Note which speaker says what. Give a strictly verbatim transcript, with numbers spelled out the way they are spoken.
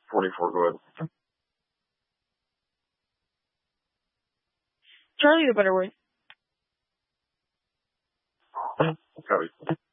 Speaker 1: forty-four, go ahead.
Speaker 2: Charlie, the better word.
Speaker 1: Copy.